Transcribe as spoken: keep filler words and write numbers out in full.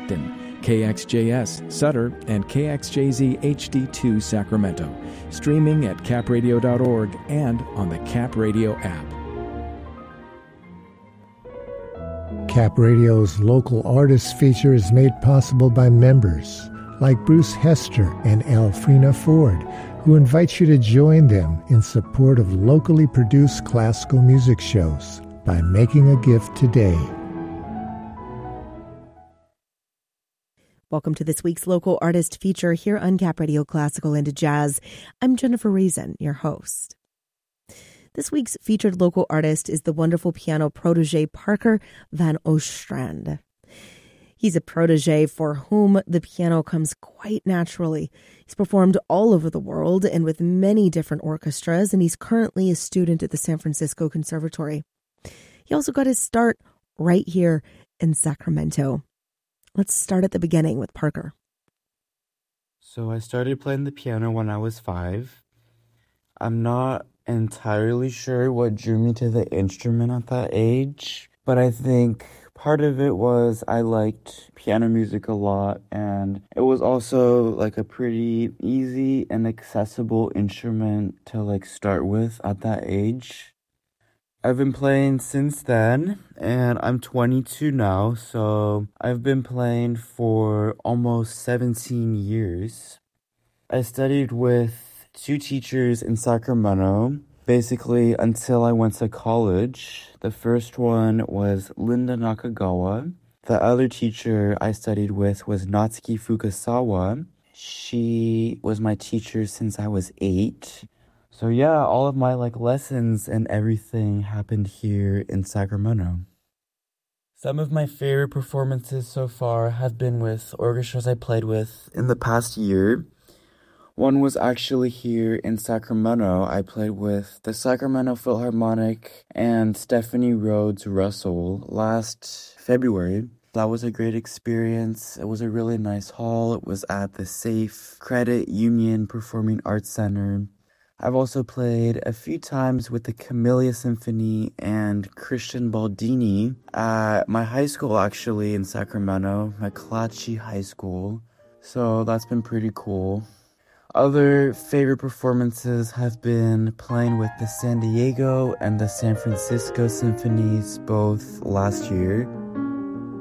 Stockton, K X J S Sutter, and K X J Z H D two Sacramento. Streaming at cap radio dot org and on the Cap Radio app. Cap Radio's local artists feature is made possible by members like Bruce Hester and Alfrena Ford, who invite you to join them in support of locally produced classical music shows by making a gift today. Welcome to this week's local artist feature here on Cap Radio Classical and Jazz. I'm Jennifer Reason, your host. This week's featured local artist is the wonderful piano protege Parker Van Ostrand. He's a protege for whom the piano comes quite naturally. He's performed all over the world and with many different orchestras, and he's currently a student at the San Francisco Conservatory. He also got his start right here in Sacramento. Let's start at the beginning with Parker. So I started playing the piano when I was five. I'm not entirely sure what drew me to the instrument at that age, but I think part of it was I liked piano music a lot, and it was also like a pretty easy and accessible instrument to like start with at that age. I've been playing since then, and I'm twenty-two now, so I've been playing for almost seventeen years. I studied with two teachers in Sacramento, basically until I went to college. The first one was Linda Nakagawa. The other teacher I studied with was Natsuki Fukasawa. She was my teacher since I was eight. So yeah, all of my like lessons and everything happened here in Sacramento. Some of my favorite performances so far have been with orchestras I played with in the past year. One was actually here in Sacramento. I played with the Sacramento Philharmonic and Stephanie Rhodes Russell last February. That was a great experience. It was a really nice hall. It was at the Safe Credit Union Performing Arts Center. I've also played a few times with the Camellia Symphony and Christian Baldini at my high school, actually, in Sacramento, McClatchy High School. So that's been pretty cool. Other favorite performances have been playing with the San Diego and the San Francisco Symphonies both last year.